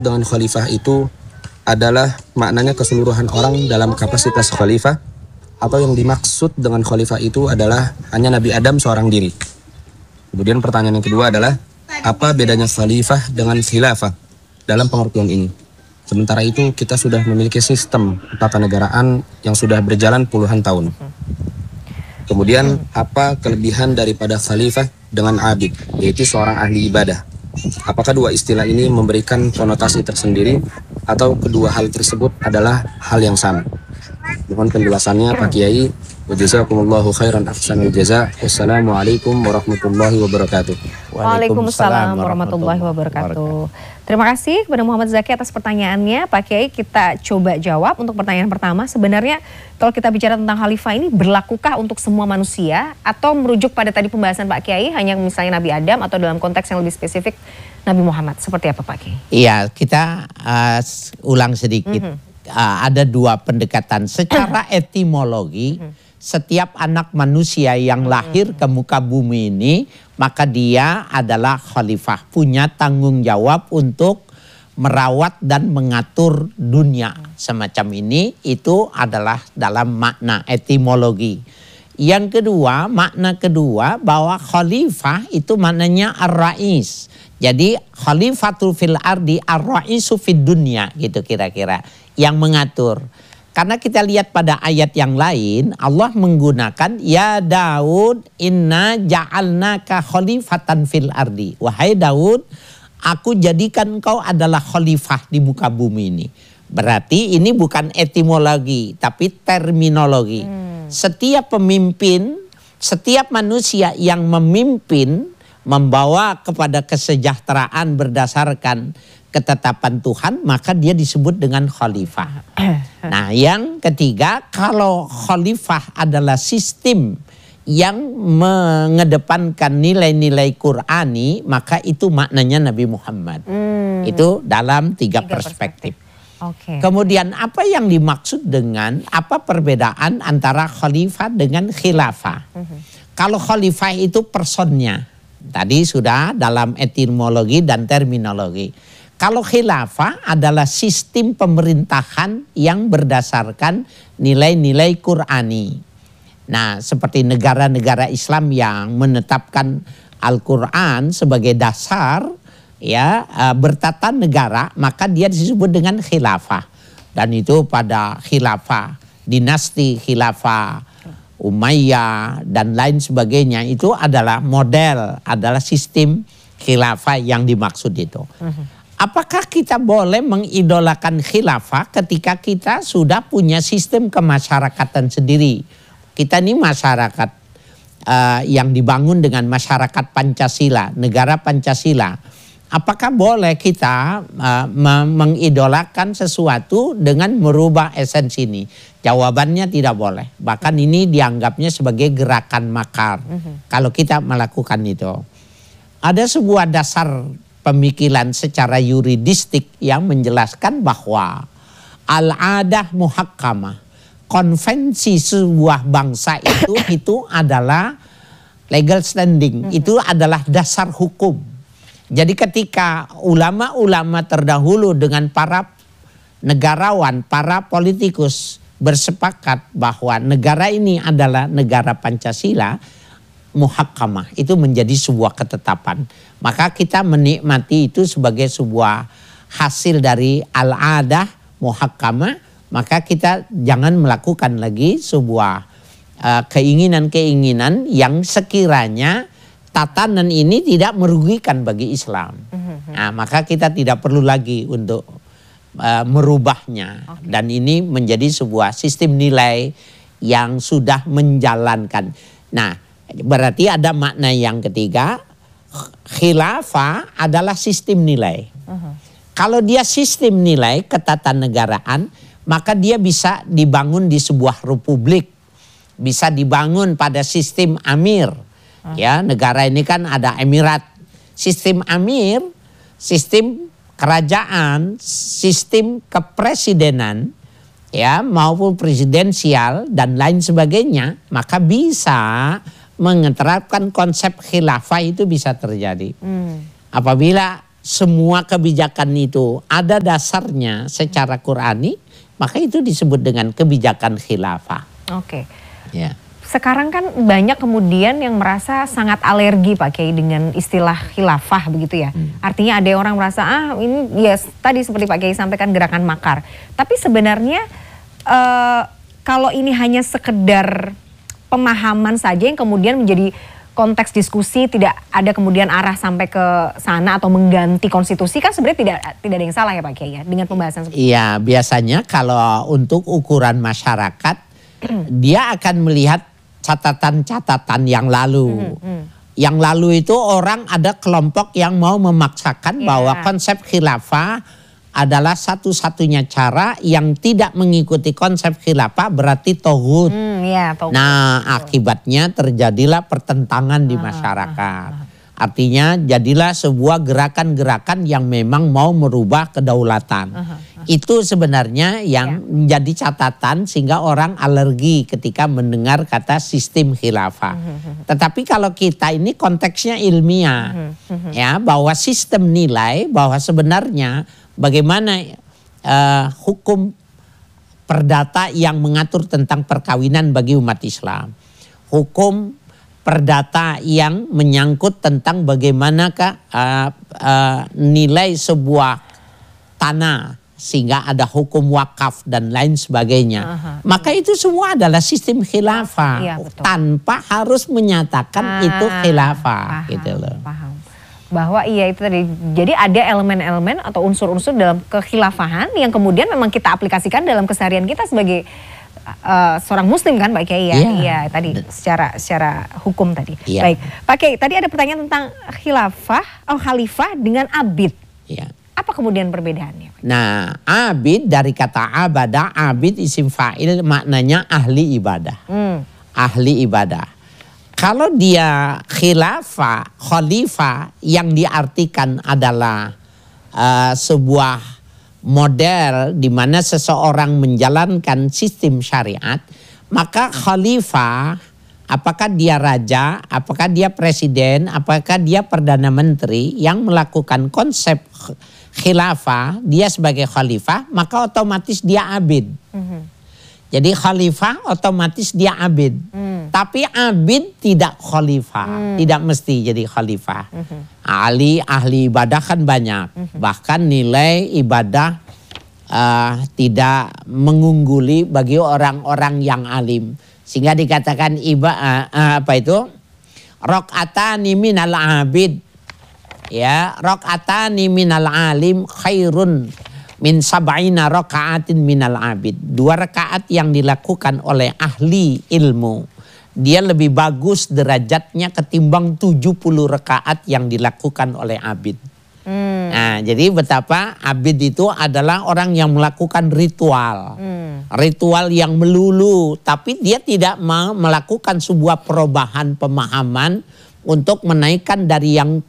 dengan khalifah itu adalah maknanya keseluruhan orang dalam kapasitas khalifah, atau yang dimaksud dengan khalifah itu adalah hanya Nabi Adam seorang diri. Kemudian pertanyaan yang kedua adalah apa bedanya khalifah dengan khilafah dalam pengertian ini? Sementara itu kita sudah memiliki sistem tata negaraan yang sudah berjalan puluhan tahun. Kemudian apa kelebihan daripada khalifah dengan abid, yaitu seorang ahli ibadah? Apakah dua istilah ini memberikan konotasi tersendiri atau kedua hal tersebut adalah hal yang sama? Mohon penjelasannya Pak Kiai. Wajazakumullahu khairan ahsanul jaza. Wassalamualaikum warahmatullahi wabarakatuh. Waalaikumsalam warahmatullahi wabarakatuh. Terima kasih kepada Muhammad Zaki atas pertanyaannya. Pak Kiai, kita coba jawab untuk pertanyaan pertama. Sebenarnya kalau kita bicara tentang khalifah ini berlakukah untuk semua manusia atau merujuk pada tadi pembahasan Pak Kiai hanya misalnya Nabi Adam atau dalam konteks yang lebih spesifik Nabi Muhammad? Seperti apa Pak Kiai? Iya, kita ulang sedikit. Ada dua pendekatan. Secara etimologi, setiap anak manusia yang lahir ke muka bumi ini, maka dia adalah khalifah, punya tanggung jawab untuk merawat dan mengatur dunia semacam ini. Itu adalah dalam makna etimologi. Yang kedua, makna kedua bahwa khalifah itu maknanya ar-rais. Jadi khalifatul fil ardi ar-raisu fid dunya, gitu kira-kira, yang mengatur. Karena kita lihat pada ayat yang lain, Allah menggunakan ya Daud inna ja'alnaka khalifatan fil ardi. Wahai Daud, aku jadikan engkau adalah khalifah di muka bumi ini. Berarti ini bukan etimologi tapi terminologi. Setiap pemimpin, setiap manusia yang memimpin membawa kepada kesejahteraan berdasarkan ketetapan Tuhan, maka dia disebut dengan khalifah. Nah, yang ketiga, kalau khalifah adalah sistem yang mengedepankan nilai-nilai Qur'ani, maka itu maknanya Nabi Muhammad. Itu dalam tiga perspektif. Okay. Kemudian apa yang dimaksud dengan apa perbedaan antara khalifah dengan khilafah? Kalau khalifah itu personnya, tadi sudah dalam etimologi dan terminologi. Kalau khilafah adalah sistem pemerintahan yang berdasarkan nilai-nilai Qur'ani. Nah, seperti negara-negara Islam yang menetapkan Al-Quran sebagai dasar, ya, bertata negara, maka dia disebut dengan khilafah. Dan itu pada khilafah dinasti, khilafah Umayyah dan lain sebagainya, itu adalah model, adalah sistem khilafah yang dimaksud itu. Apakah kita boleh mengidolakan khilafah ketika kita sudah punya sistem kemasyarakatan sendiri? Kita ini masyarakat yang dibangun dengan masyarakat Pancasila, negara Pancasila. Apakah boleh kita mengidolakan sesuatu dengan merubah esensi ini? Jawabannya tidak boleh. Bahkan ini dianggapnya sebagai gerakan makar. Kalau kita melakukan itu. Ada sebuah dasar pemikiran secara yuridistik yang menjelaskan bahwa al-adah muhakkamah, konvensi sebuah bangsa itu adalah legal standing, itu adalah dasar hukum. Jadi ketika ulama-ulama terdahulu dengan para negarawan, para politikus bersepakat bahwa negara ini adalah negara Pancasila, muhakkamah, itu menjadi sebuah ketetapan. Maka kita menikmati itu sebagai sebuah hasil dari al-adah muhakkamah. Maka kita jangan melakukan lagi sebuah keinginan-keinginan yang sekiranya tatanan ini tidak merugikan bagi Islam. Nah, maka kita tidak perlu lagi untuk merubahnya. Dan ini menjadi sebuah sistem nilai yang sudah menjalankan. Nah, berarti ada makna yang ketiga, khilafah adalah sistem nilai. Kalau dia sistem nilai ketatanegaraan, maka dia bisa dibangun di sebuah republik, bisa dibangun pada sistem amir. Ya, negara ini kan ada emirat. Sistem amir, sistem kerajaan, sistem kepresidenan, ya, maupun presidensial dan lain sebagainya, maka bisa menerapkan konsep khilafah itu bisa terjadi. Apabila semua kebijakan itu ada dasarnya secara Qurani, maka itu disebut dengan kebijakan khilafah. Oke. Ya. Sekarang kan banyak kemudian yang merasa sangat alergi Pak Kiai dengan istilah khilafah begitu ya. Artinya ada orang merasa ini ya tadi seperti Pak Kiai sampaikan gerakan makar. Tapi sebenarnya kalau ini hanya sekedar pemahaman saja yang kemudian menjadi konteks diskusi, tidak ada kemudian arah sampai ke sana atau mengganti konstitusi, kan sebenarnya tidak ada yang salah ya Pak Kiai ya dengan pembahasan seperti itu. Iya, biasanya kalau untuk ukuran masyarakat dia akan melihat catatan-catatan yang lalu. Yang lalu itu orang ada kelompok yang mau memaksakan bahwa konsep khilafah adalah satu-satunya cara, yang tidak mengikuti konsep khilafah berarti toghut. Nah, akibatnya terjadilah pertentangan di masyarakat. Artinya jadilah sebuah gerakan-gerakan yang memang mau merubah kedaulatan. Itu sebenarnya yang menjadi catatan sehingga orang alergi ketika mendengar kata sistem khilafah. Tetapi kalau kita ini konteksnya ilmiah, ya, bahwa sistem nilai, bahwa sebenarnya bagaimana hukum perdata yang mengatur tentang perkawinan bagi umat Islam. Hukum perdata yang menyangkut tentang bagaimanakah nilai sebuah tanah sehingga ada hukum wakaf dan lain sebagainya. Maka itu semua adalah sistem khilafah, tanpa harus menyatakan itu khilafah. Gitu loh. Paham. Bahwa itu tadi, jadi ada elemen-elemen atau unsur-unsur dalam kekhilafahan yang kemudian memang kita aplikasikan dalam keseharian kita sebagai seorang muslim kan Pak Kiai ya. Iya, tadi secara hukum tadi. Baik, Pak Kiai, tadi ada pertanyaan tentang khalifah dengan abid. Apa kemudian perbedaannya? Nah, abid dari kata abada, abid isim fa'il maknanya ahli ibadah. Ahli ibadah. Kalau dia khalifah yang diartikan adalah sebuah model di mana seseorang menjalankan sistem syariat, maka khalifah, apakah dia raja, apakah dia presiden, apakah dia perdana menteri yang melakukan konsep khilafah, dia sebagai khalifah, maka otomatis dia abid. Jadi khalifah otomatis dia abid. Tapi abid tidak khalifah, tidak mesti jadi khalifah. Ahli ibadah kan banyak. Bahkan nilai ibadah tidak mengungguli bagi orang-orang yang alim. Sehingga dikatakan rok'atani minal abid. Ya, rok'atani minal alim khairun min sab'ina raka'atin minal abid. 2 rakaat yang dilakukan oleh ahli ilmu, dia lebih bagus derajatnya ketimbang 70 rakaat yang dilakukan oleh abid. Nah, jadi betapa abid itu adalah orang yang melakukan ritual. Ritual yang melulu, tapi dia tidak mau melakukan sebuah perubahan pemahaman untuk menaikkan dari yang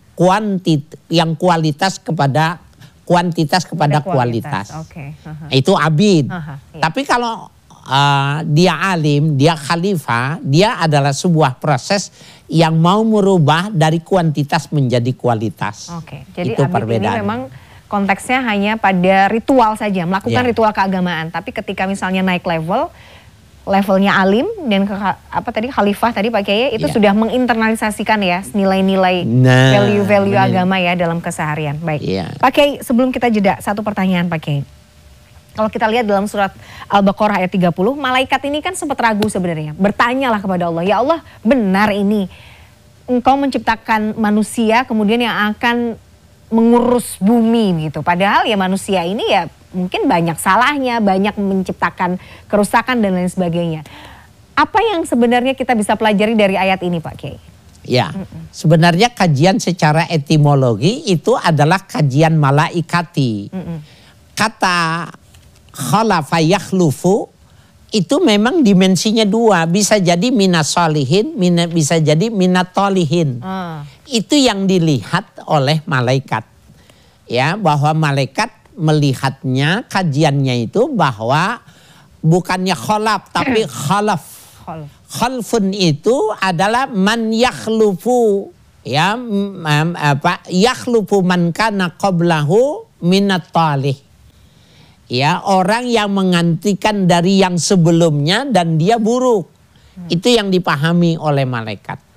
kualitas kepada kuantitas kepada kualitas. Itu abid. Tapi kalau dia alim, dia khalifah, dia adalah sebuah proses yang mau merubah dari kuantitas menjadi kualitas. Jadi itu abid perbedaan. ini memang konteksnya hanya pada ritual saja, melakukan ritual keagamaan. Tapi ketika misalnya naik levelnya alim dan khalifah tadi Pak Kiai itu sudah menginternalisasikan ya nilai-nilai value-value agama ya dalam keseharian. Baik. Pak Kiai, sebelum kita jeda, satu pertanyaan Pak Kiai. Kalau kita lihat dalam surat Al-Baqarah ayat 30, malaikat ini kan sempat ragu sebenarnya. Bertanyalah kepada Allah, ya Allah, benar ini Engkau menciptakan manusia kemudian yang akan mengurus bumi gitu. Padahal ya manusia ini ya mungkin banyak salahnya, banyak menciptakan kerusakan dan lain sebagainya. Apa yang sebenarnya kita bisa pelajari dari ayat ini Pak Kiai? Ya, sebenarnya kajian secara etimologi itu adalah kajian malaikati. Kata khalafa yakhlufu itu memang dimensinya 2. Bisa jadi minas solihin, bisa jadi minat tolihin. Itu yang dilihat oleh malaikat. Ya, bahwa malaikat melihatnya, kajiannya itu bahwa bukannya khalaf tapi khalaf. Khalfun itu adalah man yakhlufu Ya, yakhlufu man kana qablahu minat talih. Ya, orang yang menggantikan dari yang sebelumnya dan dia buruk. Itu yang dipahami oleh malaikat.